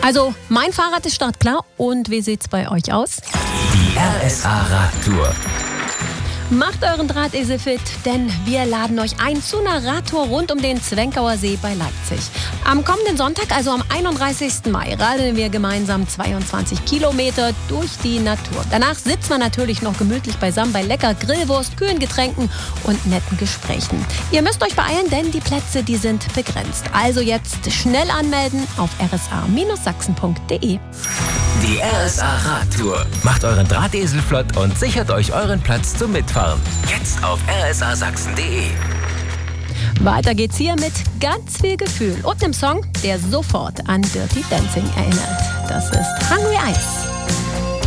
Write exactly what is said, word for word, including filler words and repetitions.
Also, mein Fahrrad ist startklar. Und wie sieht's bei euch aus? Die R S A Radtour. Macht euren Drahtesel fit, denn wir laden euch ein zu einer Radtour rund um den Zwenkauer See bei Leipzig. Am kommenden Sonntag, also am einunddreißigsten Mai, radeln wir gemeinsam zweiundzwanzig Kilometer durch die Natur. Danach sitzt man natürlich noch gemütlich beisammen bei lecker Grillwurst, kühlen Getränken und netten Gesprächen. Ihr müsst euch beeilen, denn die Plätze, die sind begrenzt. Also jetzt schnell anmelden auf r s a sachsen punkt d e. Die R S A Radtour. Macht euren Drahtesel flott und sichert euch euren Platz zum Mitfahren. Jetzt auf r s a sachsen punkt d e. Weiter geht's hier mit ganz viel Gefühl und einem Song, der sofort an Dirty Dancing erinnert. Das ist Hungry Eyes.